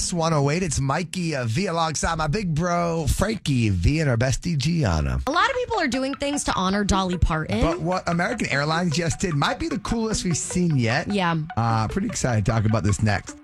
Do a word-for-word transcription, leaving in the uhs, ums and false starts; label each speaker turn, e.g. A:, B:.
A: Kiss one oh eight. It's Mikey uh, V alongside my big bro, Frankie V, and our bestie, Gianna.
B: A lot of people are doing things to honor Dolly Parton.
A: But what American Airlines just did might be the coolest we've seen yet.
B: Yeah.
A: Uh, pretty excited to talk about this next.